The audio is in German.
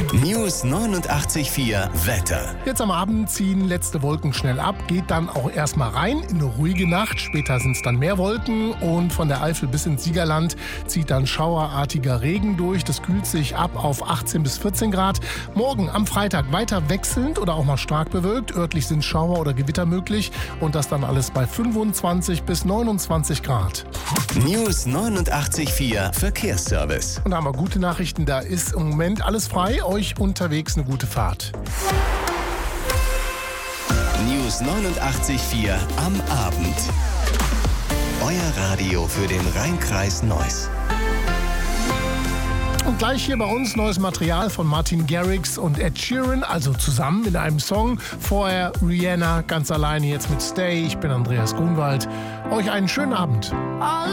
News 89,4 Wetter. Jetzt am Abend ziehen letzte Wolken schnell ab, geht dann auch erstmal rein in eine ruhige Nacht. Später sind es dann mehr Wolken und von der Eifel bis ins Siegerland zieht dann schauerartiger Regen durch. Das kühlt sich ab auf 18 bis 14 Grad. Morgen am Freitag weiter wechselnd oder auch mal stark bewölkt. Örtlich sind Schauer oder Gewitter möglich und das dann alles bei 25 bis 29 Grad. News 89,4 Verkehrsservice. Und da haben wir gute Nachrichten, da ist im Moment alles frei. Euch unterwegs eine gute Fahrt. News 89,4 am Abend. Euer Radio für den Rhein-Kreis Neuss. Und gleich hier bei uns neues Material von Martin Garrix und Ed Sheeran, also zusammen in einem Song. Vorher Rihanna ganz alleine jetzt mit Stay. Ich bin Andreas Grunwald. Euch einen schönen Abend.